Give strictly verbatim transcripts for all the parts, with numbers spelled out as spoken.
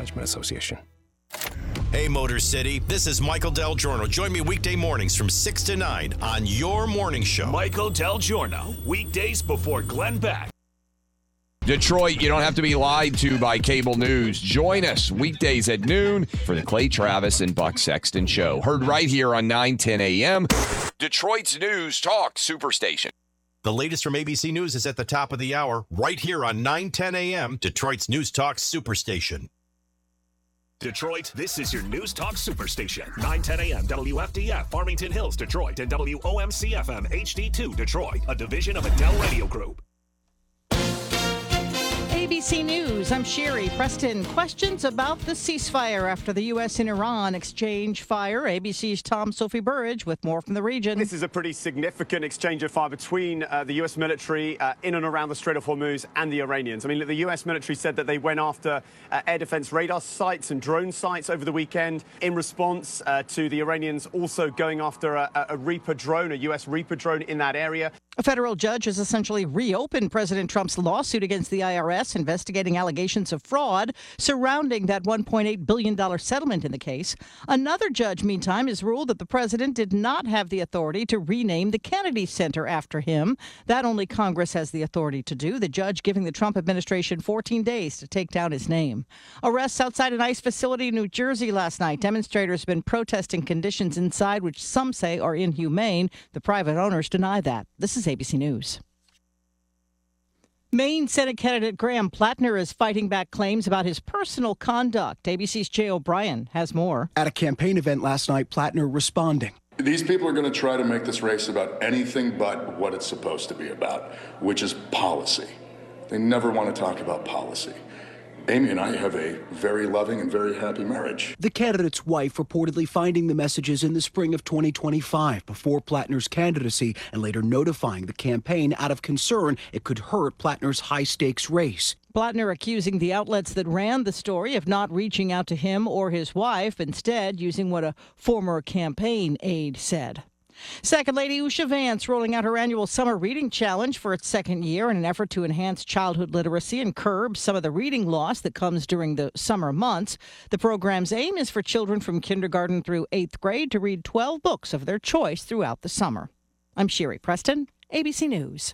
Management Association. Hey, Motor City, this is Michael Del Giorno. Join me weekday mornings from six to nine on your morning show. Michael Del Giorno, weekdays before Glenn Beck. Detroit, you don't have to be lied to by cable news. Join us weekdays at noon for the Clay Travis and Buck Sexton Show. Heard right here on nine ten a.m. Detroit's News Talk Superstation. The latest from A B C News is at the top of the hour, right here on nine ten a.m. Detroit's News Talk Superstation. Detroit, this is your News Talk Superstation. nine ten a.m. W F D F, Farmington Hills, Detroit, and W O M C F M H D two, Detroit, a division of Adele Radio Group. A B C News, I'm Sherry Preston. Questions about the ceasefire after the U S and Iran exchange fire. A B C's Tom Sophie Burridge with more from the region. This is a pretty significant exchange of fire between uh, the U S military uh, in and around the Strait of Hormuz and the Iranians. I mean, the U S military said that they went after uh, air defense radar sites and drone sites over the weekend in response uh, to the Iranians also going after a, a Reaper drone, a U S Reaper drone in that area. A federal judge has essentially reopened President Trump's lawsuit against the I R S, investigating allegations of fraud surrounding that one point eight billion dollars settlement in the case. Another judge, meantime, has ruled that the president did not have the authority to rename the Kennedy Center after him. That only Congress has the authority to do, the judge giving the Trump administration fourteen days to take down his name. Arrests outside an ICE facility in New Jersey last night. Demonstrators have been protesting conditions inside, which some say are inhumane. The private owners deny that. This is A B C News. Maine Senate candidate Graham Plattner is fighting back claims about his personal conduct. A B C's Jay O'Brien has more. At a campaign event last night, Plattner responding. These people are going to try to make this race about anything but what it's supposed to be about, which is policy. They never want to talk about policy. Amy and I have a very loving and very happy marriage. The candidate's wife reportedly finding the messages in the spring of twenty twenty-five before Plattner's candidacy and later notifying the campaign out of concern it could hurt Plattner's high-stakes race. Plattner accusing the outlets that ran the story of not reaching out to him or his wife, instead using what a former campaign aide said. Second Lady Usha Vance rolling out her annual summer reading challenge for its second year in an effort to enhance childhood literacy and curb some of the reading loss that comes during the summer months. The program's aim is for children from kindergarten through eighth grade to read twelve books of their choice throughout the summer. I'm Sherry Preston, A B C News.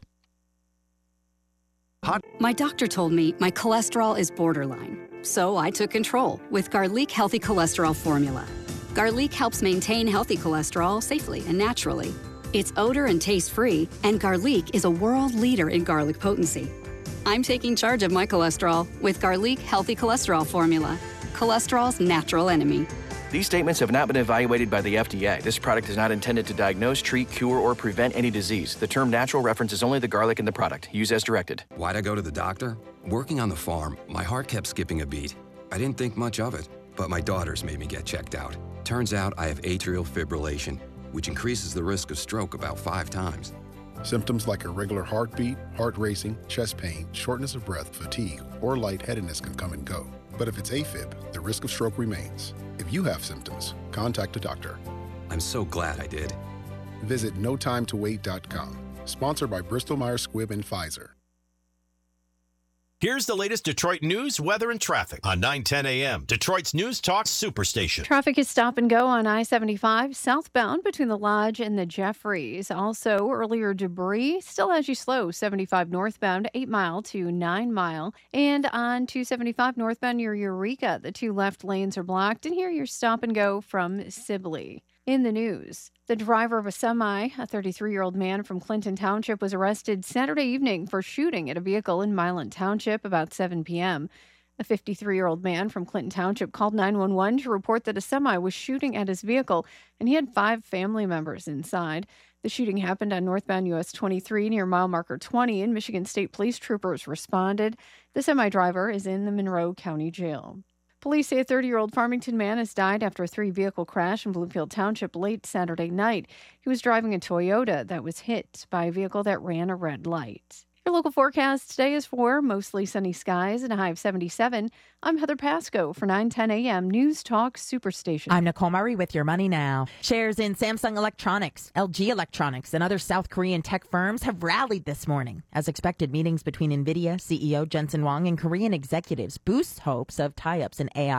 My doctor told me my cholesterol is borderline, so I took control with Garlic Healthy Cholesterol Formula. Garlic helps maintain healthy cholesterol safely and naturally. It's odor and taste-free, and Garlic is a world leader in garlic potency. I'm taking charge of my cholesterol with Garlic Healthy Cholesterol Formula, cholesterol's natural enemy. These statements have not been evaluated by the F D A. This product is not intended to diagnose, treat, cure, or prevent any disease. The term natural references only the garlic in the product. Use as directed. Why'd I go to the doctor? Working on the farm, my heart kept skipping a beat. I didn't think much of it, but my daughters made me get checked out. Turns out I have atrial fibrillation, which increases the risk of stroke about five times. Symptoms like irregular heartbeat, heart racing, chest pain, shortness of breath, fatigue, or lightheadedness can come and go. But if it's AFib, the risk of stroke remains. If you have symptoms, contact a doctor. I'm so glad I did. Visit no time to wait dot com. Sponsored by Bristol Myers Squibb and Pfizer. Here's the latest Detroit news, weather, and traffic on nine ten a.m. Detroit's News Talk Superstation. Traffic is stop and go on I seventy-five southbound between the Lodge and the Jeffries. Also, earlier debris still has you slow. seventy-five northbound, eight mile to nine mile. And on two seventy-five northbound near Eureka, the two left lanes are blocked. And here you're stop and go from Sibley. In the news, the driver of a semi, a thirty-three-year-old man from Clinton Township, was arrested Saturday evening for shooting at a vehicle in Milan Township about seven p.m. A fifty-three-year-old man from Clinton Township called nine one one to report that a semi was shooting at his vehicle, and he had five family members inside. The shooting happened on northbound U S twenty-three near mile marker twenty, and Michigan State Police troopers responded. The semi driver is in the Monroe County Jail. Police say a thirty-year-old Farmington man has died after a three-vehicle crash in Bloomfield Township late Saturday night. He was driving a Toyota that was hit by a vehicle that ran a red light. Your local forecast today is for mostly sunny skies and a high of seventy-seven. I'm Heather Pasco for nine ten a.m. News Talk Superstation. I'm Nicole Murray with your money now. Shares in Samsung Electronics, L G Electronics, and other South Korean tech firms have rallied this morning. As expected, meetings between NVIDIA C E O Jensen Huang and Korean executives boost hopes of tie-ups in A I